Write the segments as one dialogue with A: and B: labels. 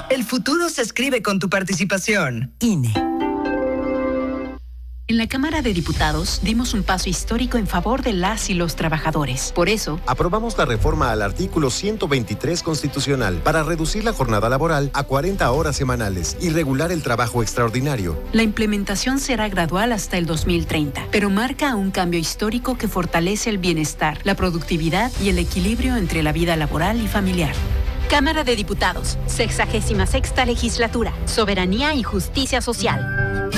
A: El futuro se escribe con tu participación. INE.
B: En la Cámara de Diputados dimos un paso histórico en favor de las y los trabajadores. Por eso,
C: aprobamos la reforma al artículo 123 constitucional para reducir la jornada laboral a 40 horas semanales y regular el trabajo extraordinario.
B: La implementación será gradual hasta el 2030, pero marca un cambio histórico que fortalece el bienestar, la productividad y el equilibrio entre la vida laboral y familiar.
D: Cámara de Diputados, 66ª legislatura, soberanía y justicia social.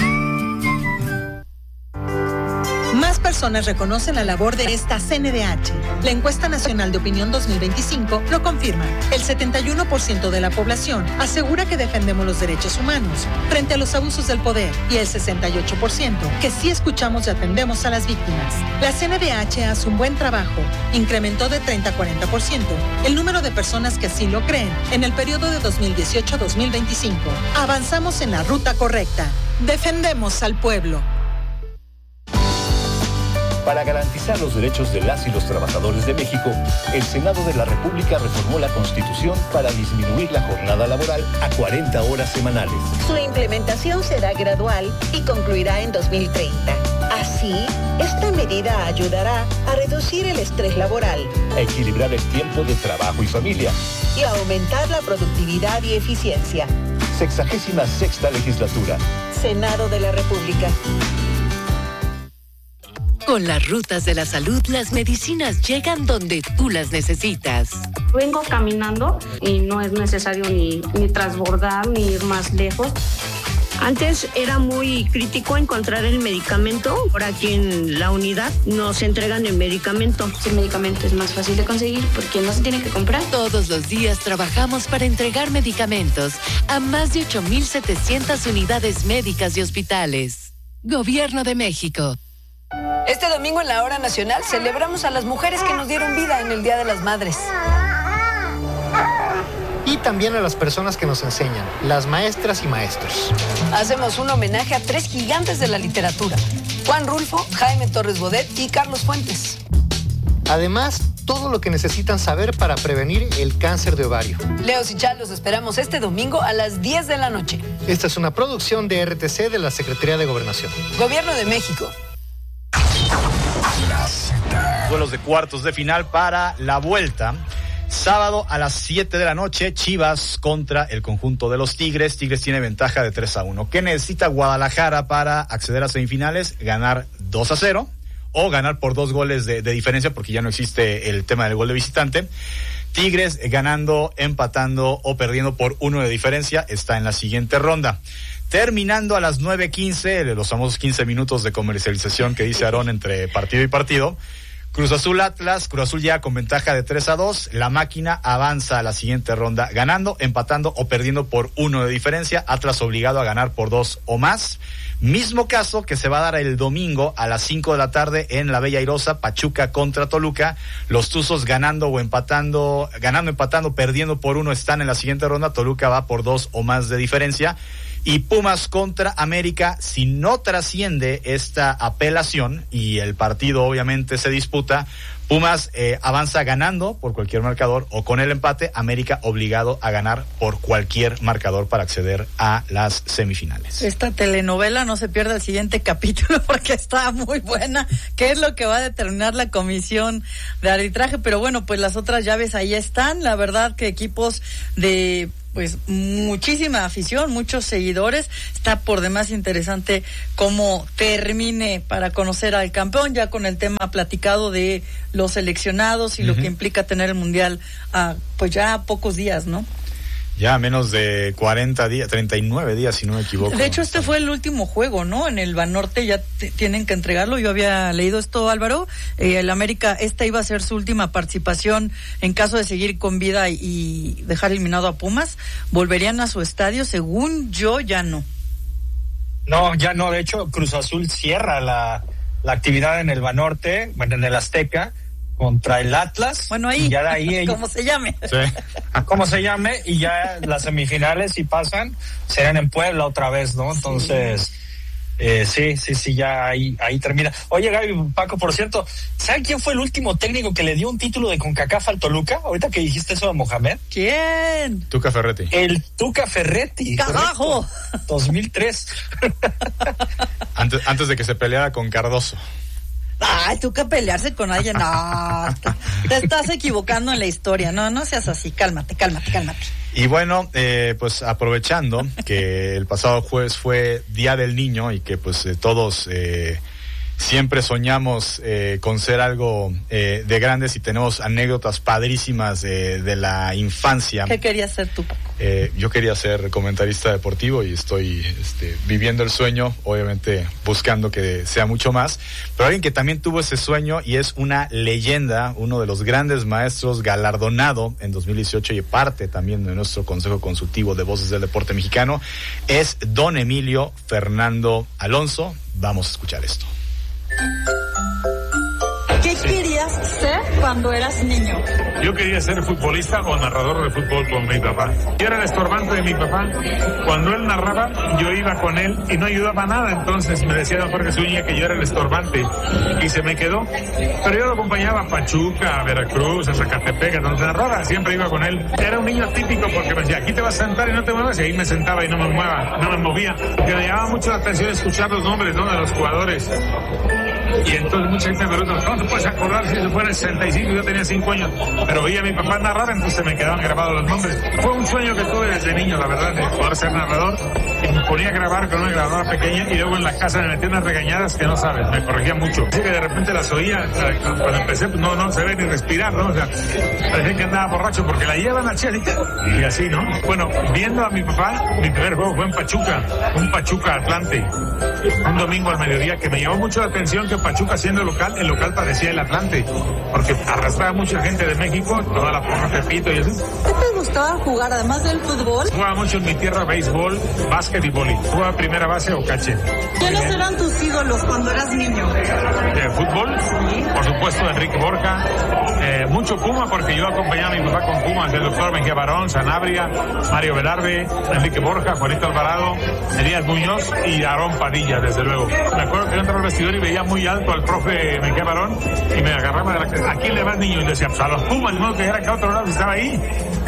E: Más personas reconocen la labor de esta CNDH. La encuesta nacional de opinión 2025 lo confirma. El 71% de la población asegura que defendemos los derechos humanos frente a los abusos del poder y el 68% que sí escuchamos y atendemos a las víctimas. La CNDH hace un buen trabajo. Incrementó de 30 a 40% el número de personas que así lo creen en el periodo de 2018 a 2025. Avanzamos en la ruta correcta. Defendemos al pueblo.
F: Para garantizar los derechos de las y los trabajadores de México, el Senado de la República reformó la Constitución para disminuir la jornada laboral a 40 horas semanales.
G: Su implementación será gradual y concluirá en 2030. Así, esta medida ayudará a reducir el estrés laboral,
F: a equilibrar el tiempo de trabajo y familia
G: y a aumentar la productividad y eficiencia.
F: 66ª legislatura.
G: Senado de la República.
H: Con las rutas de la salud, las medicinas llegan donde tú las necesitas.
I: Vengo caminando y no es necesario ni transbordar ni ir más lejos. Antes era muy crítico encontrar el medicamento. Ahora aquí en la unidad nos entregan el medicamento.
J: El medicamento es más fácil de conseguir porque no se tiene que comprar.
H: Todos los días trabajamos para entregar medicamentos a más de 8,700 unidades médicas y hospitales. Gobierno de México.
K: Este domingo en la Hora Nacional celebramos a las mujeres que nos dieron vida en el Día de las Madres.
L: Y también a las personas que nos enseñan, las maestras y maestros.
K: Hacemos un homenaje a 3 gigantes de la literatura: Juan Rulfo, Jaime Torres Bodet y Carlos Fuentes.
L: Además, todo lo que necesitan saber para prevenir el cáncer de ovario.
K: Leos y Chal, los esperamos este domingo a las 10 de la noche.
L: Esta es una producción de RTC de la Secretaría de Gobernación.
K: Gobierno de México.
M: Duelos de cuartos de final para la vuelta. Sábado a las 7 de la noche, Chivas contra el conjunto de los Tigres. Tigres tiene ventaja de 3-1. ¿Qué necesita Guadalajara para acceder a semifinales? Ganar 2-0 o ganar por 2 goles de diferencia, porque ya no existe el tema del gol de visitante. Tigres ganando, empatando o perdiendo por 1 de diferencia está en la siguiente ronda. Terminando a las 9:15, los famosos 15 minutos de comercialización que dice Aarón entre partido y partido. Cruz Azul Atlas, Cruz Azul ya con ventaja de 3-2, la máquina avanza a la siguiente ronda ganando, empatando o perdiendo por 1 de diferencia, Atlas obligado a ganar por 2 o más. Mismo caso que se va a dar el domingo a las 5 de la tarde en la Bella Airosa, Pachuca contra Toluca. Los Tuzos ganando o empatando, perdiendo por 1 están en la siguiente ronda, Toluca va por 2 o más de diferencia. Y Pumas contra América, si no trasciende esta apelación y el partido obviamente se disputa, Pumas avanza ganando por cualquier marcador o con el empate, América obligado a ganar por cualquier marcador para acceder a las semifinales.
N: Esta telenovela no se pierda el siguiente capítulo porque está muy buena, que es lo que va a determinar la comisión de arbitraje, pero bueno, pues las otras llaves ahí están, la verdad que equipos de pues muchísima afición, muchos seguidores, está por demás interesante cómo termine para conocer al campeón, ya con el tema platicado de los seleccionados y lo que implica tener el mundial pues ya a pocos días, ¿no?
M: Ya menos de 40 días, 39 días si no me equivoco.
N: De hecho, este fue el último juego, ¿no? En el Banorte ya tienen que entregarlo. Yo había leído esto, Álvaro. El América, esta iba a ser su última participación en caso de seguir con vida y dejar eliminado a Pumas. Volverían a su estadio, según yo, ya no.
O: No, ya no. De hecho, Cruz Azul cierra la actividad en el Banorte, bueno, en el Azteca, contra el Atlas.
N: Bueno, ahí,
O: ya de ahí
N: como se llame.
O: Sí. Como se llame, y ya las semifinales, si pasan, serán en Puebla otra vez, ¿no? Entonces, Sí, ya ahí termina. Oye, Gaby, Paco, por cierto, ¿saben quién fue el último técnico que le dio un título de CONCACAF al Toluca? Ahorita que dijiste eso a Mohamed.
N: ¿Quién?
M: Tuca Ferretti.
O: El Tuca Ferretti.
N: ¡Carajo!
O: 2003.
M: Antes de que se peleara con Cardoso.
N: Ay, Tuca pelearse con alguien. No, te estás equivocando en la historia. No seas así. Cálmate.
M: Y bueno, pues aprovechando que el pasado jueves fue Día del Niño y que pues todos siempre soñamos con ser algo de grandes y tenemos anécdotas padrísimas de la infancia.
N: ¿Qué querías ser tú, Paco?
M: Yo quería ser comentarista deportivo y estoy viviendo el sueño, obviamente buscando que sea mucho más, pero alguien que también tuvo ese sueño y es una leyenda, uno de los grandes maestros, galardonado en 2018 y parte también de nuestro Consejo Consultivo de Voces del Deporte Mexicano, es don Emilio Fernando Alonso. Vamos a escuchar esto.
N: ¿Qué querías ser cuando eras niño?
P: Yo quería ser futbolista o narrador de fútbol con mi papá. Yo era el estorbante de mi papá. Cuando él narraba, yo iba con él y no ayudaba nada. Entonces me decía don Jorge Zúñiga que yo era el estorbante y se me quedó. Pero yo lo acompañaba a Pachuca, a Veracruz, a Zacatepec, a donde narraba. Siempre iba con él. Era un niño típico porque me decía, aquí te vas a sentar y no te muevas. Y ahí me sentaba y no me movía. Porque me llamaba mucho la atención escuchar los nombres, ¿no?, de los jugadores. Y entonces mucha gente me pregunta, ¿cómo te puedes acordar si eso fuera el 65? Yo tenía 5 años, pero veía a mi papá narrar, entonces me quedaban grabados los nombres. Fue un sueño que tuve desde niño, la verdad, de poder ser narrador. Y me ponía a grabar con una grabadora pequeña y luego en la casa me metía unas regañadas que no sabes, me corregía mucho. Así que de repente las oía, cuando empecé, pues no se ve ni respirar, ¿no? O sea, parecía que andaba borracho porque la llevan a Chelsea y así, ¿no? Bueno, viendo a mi papá, mi primer juego fue en Pachuca, un Pachuca Atlante, un domingo al mediodía, que me llamó mucho la atención que Pachuca, siendo local, el local parecía el Atlante, porque arrastraba mucha gente de México, toda la porra Pepito y así.
N: ¿Qué te gustaba jugar, además del fútbol?
P: Jugaba mucho en mi tierra béisbol, básquet y vóley. Jugaba primera base o caché.
N: ¿Quiénes eran tus ídolos cuando eras niño?
P: De fútbol, sí. Por supuesto, Enrique Borja. Mucho Puma, porque yo acompañaba a mi papá con Pumas, el doctor Mejía Barón, Sanabria, Mario Velarde, Enrique Borja, Juanito Alvarado, Elías Muñoz y Aarón Padilla, desde luego. Me acuerdo que yo entraba al vestidor y veía muy alto al profe Mejía Barón y me agarraba de la cabeza. ¿A quién le va el niño? Y decía, pues a los Pumas, no que era que a otro lado estaba ahí.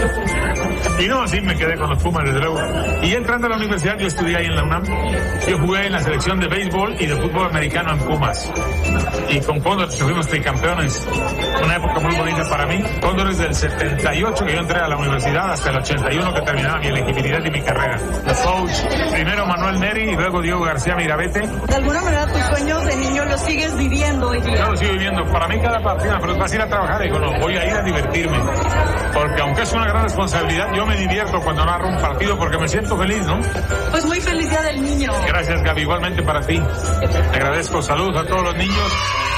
P: Y no, así me quedé con los Pumas, desde luego. Y entrando a la universidad, yo estudié ahí en la UNAM. Yo jugué en la selección de béisbol y de fútbol americano en Pumas. Y con Cóndores fuimos tricampeones. Una época muy bonita para mí. Cóndores del 78 que yo entré a la universidad hasta el 81 que terminaba mi elegibilidad y mi carrera. Los coach, primero Manuel Neri y luego Diego García Mirabete.
N: De alguna manera tus sueños de niño los sigues viviendo hoy día.
P: Yo lo sigo viviendo. Para mí cada partida, pero vas a ir a trabajar y digo, no, voy a ir a divertirme. Porque aunque es una gran responsabilidad, yo me divierto cuando narro un partido porque me siento feliz, ¿no?
N: Pues muy feliz Día del Niño.
P: Gracias, Gaby, igualmente para ti. Te agradezco, saludos a todos los niños.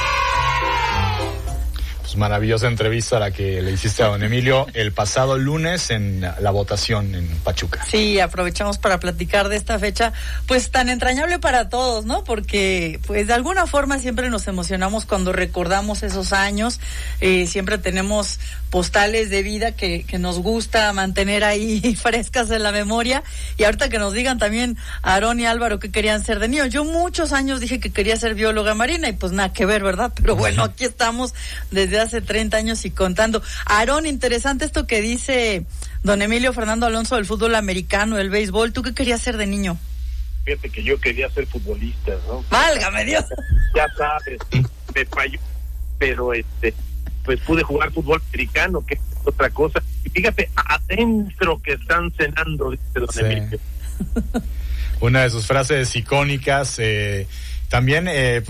M: Maravillosa entrevista la que le hiciste a don Emilio el pasado lunes en la votación en Pachuca.
N: Sí, aprovechamos para platicar de esta fecha, pues tan entrañable para todos, ¿no? Porque pues de alguna forma siempre nos emocionamos cuando recordamos esos años, siempre tenemos postales de vida que nos gusta mantener ahí frescas en la memoria, y ahorita que nos digan también Aarón y Álvaro que querían ser de niños. Yo muchos años dije que quería ser bióloga marina y pues nada que ver, ¿verdad? Pero bueno, aquí estamos desde hace 30 años y contando. Aarón, interesante esto que dice don Emilio Fernando Alonso del fútbol americano, el béisbol. ¿Tú qué querías ser de niño?
Q: Fíjate que yo quería ser futbolista, ¿no?
N: ¡Válgame Dios!
Q: Ya sabes, me falló, pero pues pude jugar fútbol americano, que es otra cosa. Y fíjate, adentro que están cenando, dice don Emilio.
M: Una de sus frases icónicas, también,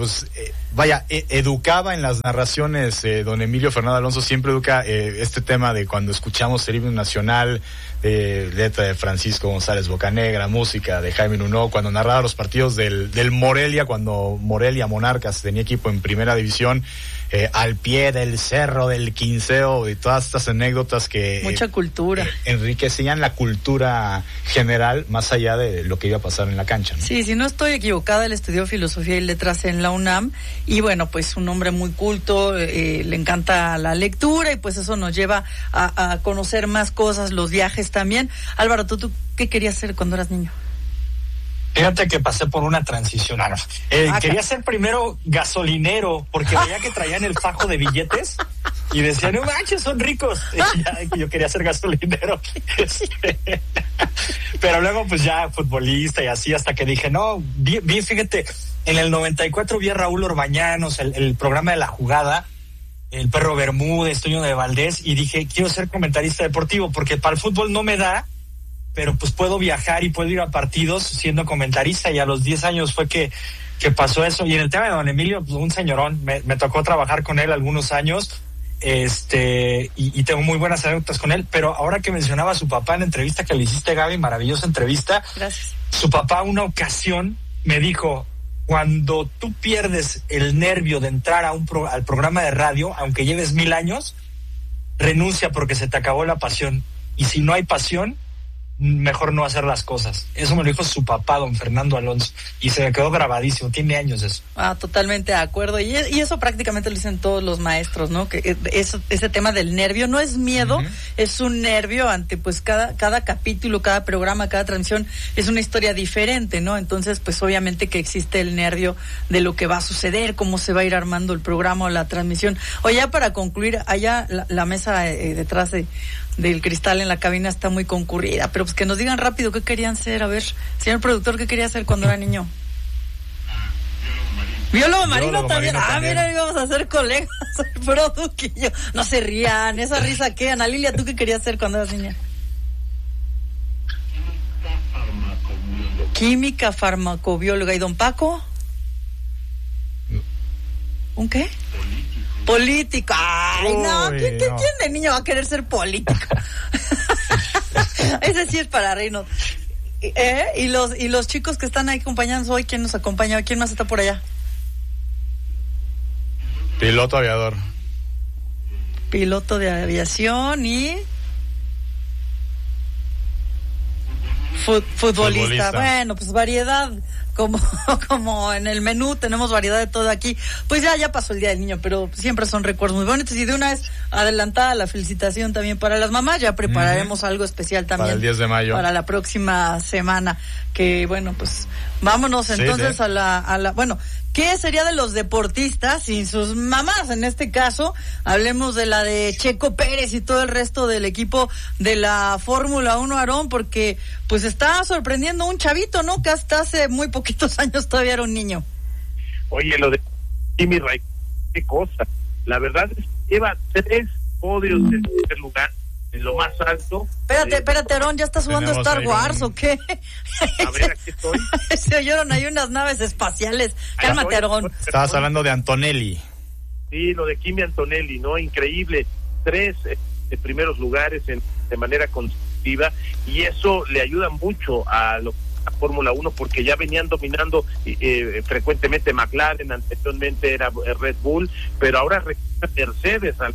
M: educaba en las narraciones, don Emilio Fernando Alonso siempre educa este tema de cuando escuchamos el himno nacional, letra de Francisco González Bocanegra, música de Jaime Nuno, cuando narraba los partidos del Morelia, cuando Morelia Monarcas tenía equipo en primera división, al pie del cerro del Quinceo, y todas estas anécdotas que
N: mucha cultura
M: enriquecían la cultura general más allá de lo que iba a pasar en la cancha, ¿no?
N: Sí, si no estoy equivocada, él estudió filosofía y letras en la UNAM y bueno, pues un hombre muy culto, le encanta la lectura y pues eso nos lleva a conocer más cosas, los viajes también. Álvaro, ¿tú qué querías hacer cuando eras niño?
O: Fíjate que pasé por una transición. Quería ser primero gasolinero porque veía que traían el fajo de billetes y decían, no manches, son ricos. Y yo quería ser gasolinero. Pero luego pues ya futbolista y así, hasta que dije, no, fíjate, en el 94 vi a Raúl Orbañanos, el programa de La Jugada, el Perro Bermúdez, Toño de Valdés, y dije, quiero ser comentarista deportivo porque para el fútbol no me da, pero pues puedo viajar y puedo ir a partidos siendo comentarista, y a los 10 años fue que pasó eso. Y en el tema de don Emilio, pues un señorón, me tocó trabajar con él algunos años, y tengo muy buenas anécdotas con él, pero ahora que mencionaba a su papá en la entrevista que le hiciste, Gaby, maravillosa entrevista.
N: Gracias.
O: Su papá una ocasión me dijo, cuando tú pierdes el nervio de entrar al programa de radio, aunque lleves 1000 años, renuncia porque se te acabó la pasión, y si no hay pasión, mejor no hacer las cosas. Eso me lo dijo su papá, don Fernando Alonso, y se me quedó grabadísimo. Tiene años eso.
N: Totalmente de acuerdo, y eso prácticamente lo dicen todos los maestros, ¿no? Que ese tema del nervio no es miedo, es un nervio ante pues cada capítulo, cada programa, cada transmisión es una historia diferente, ¿no? Entonces pues obviamente que existe el nervio de lo que va a suceder, cómo se va a ir armando el programa o la transmisión. Oye, ya para concluir, allá la mesa detrás del cristal en la cabina está muy concurrida, pero pues que nos digan rápido qué querían ser. A ver, señor productor, ¿qué quería ser cuando era niño? Biólogo marino también. Mira, íbamos a ser colegas, el Produ y yo. No se rían, esa risa ¿qué? Ana Lilia, ¿tú qué querías ser cuando eras niña? Química farmacobióloga. ¿Y don Paco? ¿Un qué? Político. Ay, no, ¿quién de niño va a querer ser político? Ese sí es para reírnos. Y los chicos que están ahí acompañándonos hoy, ¿quién nos acompaña? ¿Quién más está por allá?
M: Piloto aviador.
N: Piloto de aviación y futbolista. Bueno, pues variedad. Como en el menú tenemos variedad de todo aquí, pues ya pasó el Día del Niño, pero siempre son recuerdos muy bonitos, y de una vez adelantada la felicitación también para las mamás. Ya prepararemos algo especial también
M: para el 10 de mayo,
N: para la próxima semana, que bueno, pues vámonos entonces a la bueno, ¿qué sería de los deportistas sin sus mamás? En este caso, hablemos de la de Checo Pérez y todo el resto del equipo de la Fórmula 1, Aarón, porque pues está sorprendiendo un chavito, ¿no? Que hasta hace muy poquitos años todavía era un niño.
Q: Oye, lo de Kimi Raikkonen, qué cosa. La verdad es que lleva 3 podios en primer lugar, en lo más alto.
N: Espérate, Aarón, ¿ya estás jugando Star Wars o qué?
Q: A ver, aquí estoy.
N: Se oyeron ahí unas naves espaciales. Cálmate, Aarón.
M: Estabas hablando de Antonelli.
Q: Sí, lo de Kimi Antonelli, ¿no? Increíble. 3 primeros lugares de manera consecutiva, y eso le ayuda mucho a Fórmula 1, porque ya venían dominando frecuentemente McLaren, anteriormente era Red Bull, pero ahora regresa Mercedes a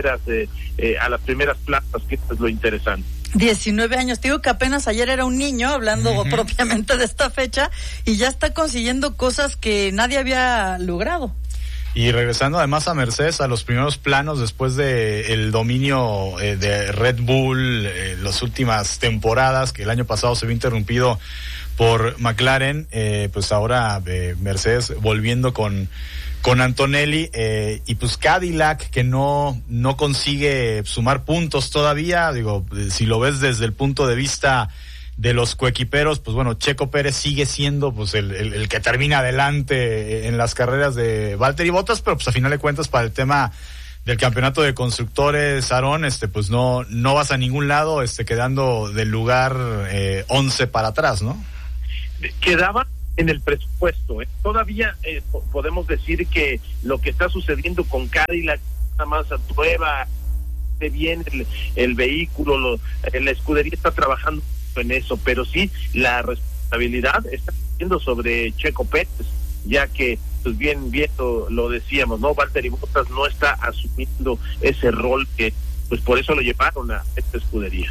Q: las primeras plazas, que esto es lo interesante.
N: 19 años, te digo que apenas ayer era un niño, hablando propiamente de esta fecha, y ya está consiguiendo cosas que nadie había logrado.
M: Y regresando además a Mercedes, a los primeros planos después de el dominio de Red Bull las últimas temporadas, que el año pasado se vio interrumpido por McLaren, pues ahora Mercedes volviendo con Antonelli, y pues Cadillac, que no consigue sumar puntos todavía. Digo, si lo ves desde el punto de vista de los coequiperos, pues bueno, Checo Pérez sigue siendo pues el que termina adelante en las carreras de Valtteri Bottas, pero pues a final de cuentas para el tema del campeonato de constructores, Aarón, pues no vas a ningún lado, quedando del lugar 11 para atrás, ¿no?
Q: Quedaba en el presupuesto, Todavía podemos decir que lo que está sucediendo con Cadillac, nada más prueba bien el vehículo, la escudería está trabajando en eso, pero sí la responsabilidad está siendo sobre Checo Pérez, ya que pues bien lo decíamos, ¿no? Valtteri Bottas no está asumiendo ese rol, que pues por eso lo llevaron a esta escudería.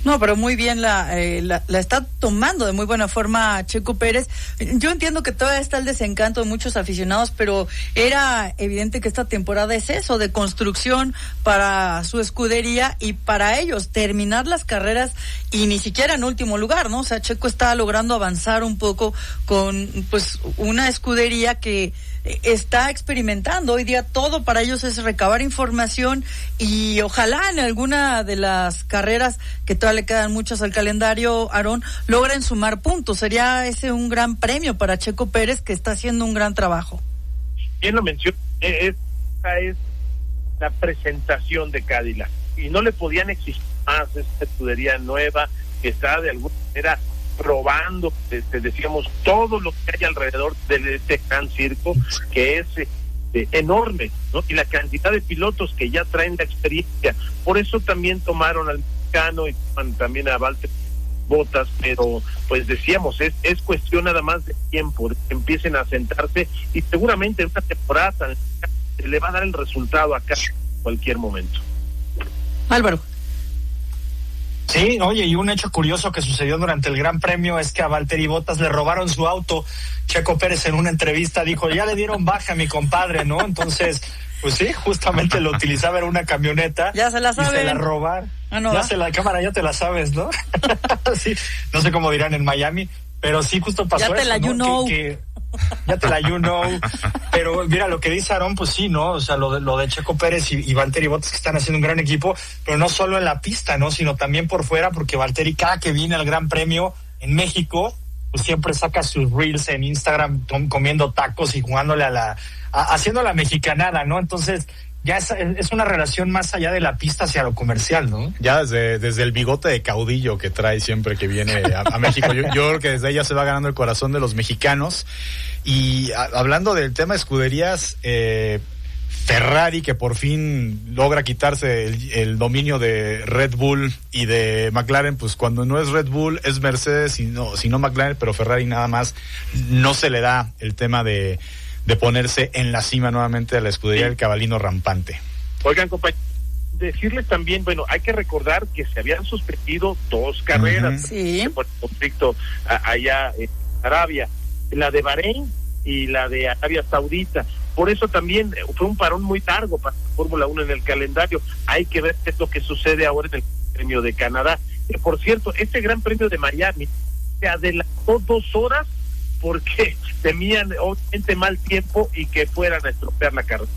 N: No, pero muy bien la está tomando de muy buena forma Checo Pérez. Yo entiendo que todavía está el desencanto de muchos aficionados, pero era evidente que esta temporada es eso, de construcción para su escudería y para ellos terminar las carreras y ni siquiera en último lugar, ¿no? O sea, Checo está logrando avanzar un poco con pues una escudería que está experimentando. Hoy día todo para ellos es recabar información y ojalá en alguna de las carreras, que todavía le quedan muchas al calendario, Aarón, logren sumar puntos. Sería ese un gran premio para Checo Pérez, que está haciendo un gran trabajo.
Q: Bien lo mencionó, esta es la presentación de Cadillac y no le podían exigir más esta escudería nueva que está de alguna manera probando, decíamos, todo lo que hay alrededor de este gran circo, que es enorme, ¿no? Y la cantidad de pilotos que ya traen la experiencia. Por eso también tomaron al mexicano y toman también a Valtteri Bottas, pero pues decíamos, es cuestión nada más de tiempo, de que empiecen a sentarse y seguramente en una temporada se le va a dar el resultado acá en cualquier momento.
N: Álvaro.
O: Sí, oye, y un hecho curioso que sucedió durante el Gran Premio es que a Valtteri Bottas le robaron su auto. Checo Pérez en una entrevista dijo, ya le dieron baja a mi compadre, ¿no? Entonces, pues sí, justamente lo utilizaba en una camioneta.
N: Ya se la saben.
O: Y se la robaron.
N: No,
O: ya se la cámara, ya te la sabes, ¿no? Sí, no sé cómo dirán en Miami, pero sí justo pasó
N: ya te
O: eso,
N: la
O: ¿no?
N: you know.
O: Ya te la you know. Pero mira, lo que dice Aarón, pues sí, ¿no? O sea, lo de Checo Pérez y Valtteri Bottas, que están haciendo un gran equipo, pero no solo en la pista, ¿no? Sino también por fuera, porque Valtteri, cada que viene al Gran Premio en México, pues siempre saca sus reels en Instagram comiendo tacos y jugándole haciendo la mexicanada, ¿no? Entonces, ya es una relación más allá de la pista hacia lo comercial, ¿no?
M: Ya desde el bigote de caudillo que trae siempre que viene a México. Yo creo que desde ahí ya se va ganando el corazón de los mexicanos. Y hablando del tema de escuderías, Ferrari, que por fin logra quitarse el dominio de Red Bull y de McLaren, pues cuando no es Red Bull es Mercedes, sino McLaren, pero Ferrari nada más no se le da el tema de ponerse en la cima nuevamente de la escudería del cabalino rampante.
Q: Oigan, compañeros, decirles también, bueno, hay que recordar que se habían suspendido 2 carreras por conflicto allá en Arabia, la de Bahrein y la de Arabia Saudita. Por eso también fue un parón muy largo para la Fórmula 1 en el calendario. Hay que ver qué es lo que sucede ahora en el Premio de Canadá. Por cierto, este Gran Premio de Miami se adelantó 2 horas porque temían obviamente mal tiempo y que fueran a estropear la carrera.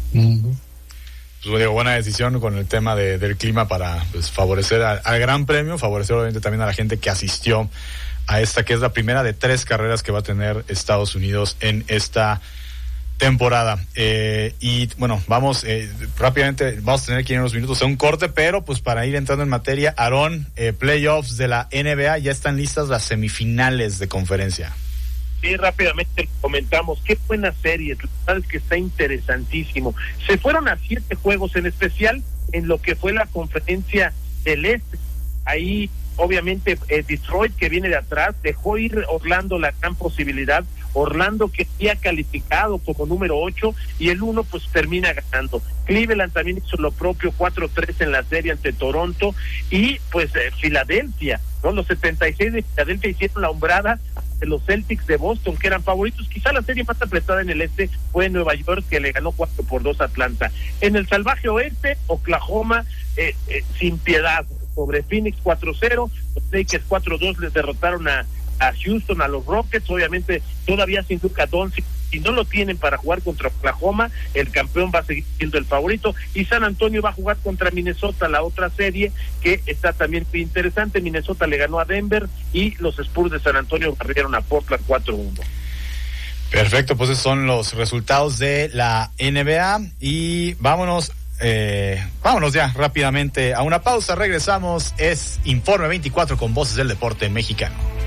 M: Pues digo, buena decisión con el tema del clima para pues favorecer al Gran Premio, favorecer obviamente también a la gente que asistió a esta, que es la primera de 3 carreras que va a tener Estados Unidos en esta temporada. Y bueno, vamos rápidamente, vamos a tener que ir unos minutos a un corte, pero pues para ir entrando en materia, Aarón, playoffs de la NBA, ya están listas las semifinales de conferencia.
Q: Sí, rápidamente comentamos, qué buena serie, la verdad es que está interesantísimo. Se fueron a 7 juegos, en especial en lo que fue la conferencia del Este. Ahí, obviamente, Detroit, que viene de atrás, dejó ir Orlando la gran posibilidad. Orlando, que había calificado como número 8, y el 1 pues termina ganando. Cleveland también hizo lo propio, 4-3 en la serie ante Toronto, y pues Filadelfia, ¿no? Los 76 de Filadelfia hicieron la hombrada de los Celtics de Boston, que eran favoritos. Quizá la serie más apretada en el Este fue en Nueva York, que le ganó 4-2 a Atlanta. En el salvaje Oeste, Oklahoma sin piedad sobre Phoenix 4-0, los Lakers 4-2 les derrotaron a Houston, a los Rockets, obviamente todavía sin Luka Doncic. Si no lo tienen para jugar contra Oklahoma, el campeón va a seguir siendo el favorito, y San Antonio va a jugar contra Minnesota, la otra serie que está también muy interesante. Minnesota le ganó a Denver y los Spurs de San Antonio barrieron a Portland 4-1.
M: Perfecto, pues esos son los resultados de la NBA y vámonos ya rápidamente a una pausa. Regresamos, es Informe 24 con Voces del Deporte Mexicano.